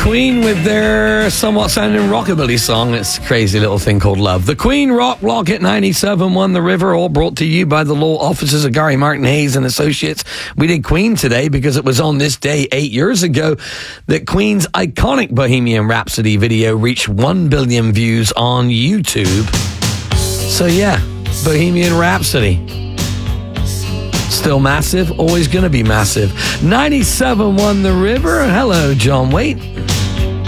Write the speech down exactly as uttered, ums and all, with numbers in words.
Queen with their somewhat sounding rockabilly song. It's a crazy little thing called Love. The Queen Rock Block at ninety-seven point one The River, all brought to you by the law offices of Gary Martin Hayes and Associates. We did Queen today because it was on this day eight years ago that Queen's iconic Bohemian Rhapsody video reached one billion views on YouTube. So yeah, Bohemian Rhapsody. Still massive, always going to be massive. ninety-seven point one The River. Hello, John Waite.